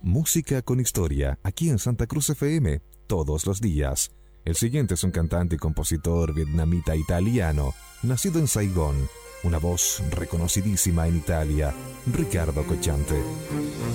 Música con historia, aquí en Santa Cruz FM, todos los días. El siguiente es un cantante y compositor vietnamita italiano, nacido en Saigón, una voz reconocidísima en Italia, Ricardo Cocciante.